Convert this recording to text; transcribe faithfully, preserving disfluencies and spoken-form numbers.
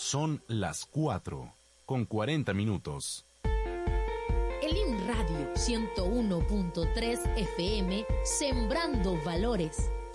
Son las cuatro, con cuarenta minutos. El I N Radio ciento uno punto tres F M, sembrando valores.